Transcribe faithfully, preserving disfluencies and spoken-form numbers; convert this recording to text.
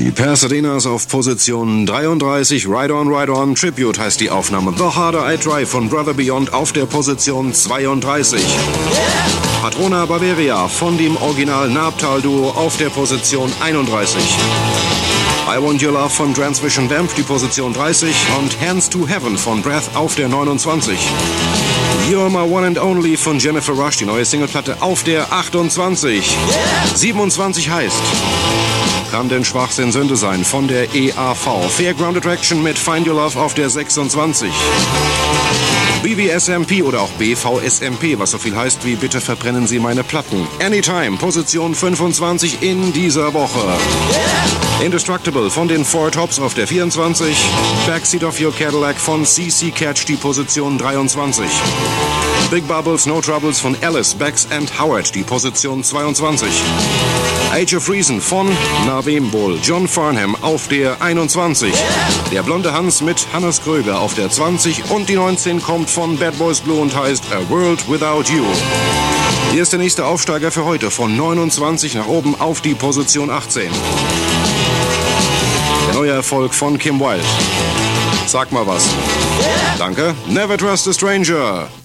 Die Pasadenas auf Position dreiunddreißig, Ride On, Ride On, Tribute heißt die Aufnahme. The Harder I Try von Brother Beyond auf der Position zweiunddreißig. Patrona Bavaria von dem Original Nabtal-Duo auf der Position einunddreißig. I Want Your Love von Transvision Vamp, die Position dreißig. Und Hands to Heaven von Breath auf der neunundzwanzig. You're My One and Only von Jennifer Rush, die neue Singleplatte auf der achtundzwanzig. siebenundzwanzig heißt Kann denn Schwachsinn Sünde sein von der E A V. Fairground Attraction mit Find Your Love auf der sechsundzwanzig. B V S M P oder auch B V S M P, was so viel heißt wie Bitte verbrennen Sie meine Platten. Anytime, Position fünfundzwanzig in dieser Woche. Indestructible von den Four Tops auf der vierundzwanzig. Backseat of Your Cadillac von C C Catch, die Position dreiundzwanzig. Big Bubbles, No Troubles von Alice, Bex and Howard, die Position zweiundzwanzig. Age of Reason von, na wem wohl, John Farnham auf der einundzwanzig. Der blonde Hans mit Hannes Kröger auf der zwanzig und die neunzehn kommt von Bad Boys Blue und heißt A World Without You. Hier ist der nächste Aufsteiger für heute von neunundzwanzig nach oben auf die Position achtzehn. Der neue Erfolg von Kim Wilde. Sag mal was. Danke. Never Trust a Stranger.